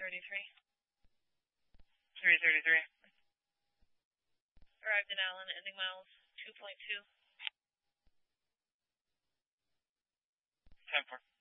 333. Arrived in Allen, ending miles 2.2. 10-4.